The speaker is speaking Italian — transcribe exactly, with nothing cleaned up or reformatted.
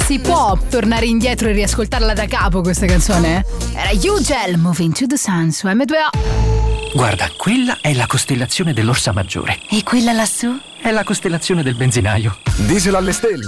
Si può tornare indietro e riascoltarla da capo questa canzone? Era Ugel, Moving to the Sun su M due O. Guarda, quella è la costellazione dell'Orsa Maggiore. E quella lassù? È la costellazione del benzinaio. Diesel alle stelle.